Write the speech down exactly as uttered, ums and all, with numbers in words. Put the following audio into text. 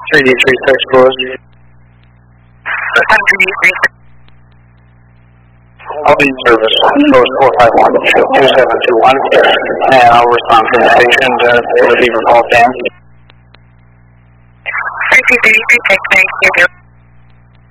three D three six closed. I'll be in service. Close four five one two seven two one, and I'll respond from the station to the Beaver Falls Dam. three two three three six, thank you.